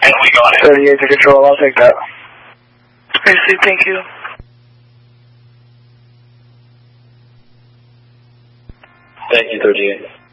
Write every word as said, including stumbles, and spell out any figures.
And we got it. thirty-eight to control, I'll take that. Received, thank you. Thank you, thirty-eight.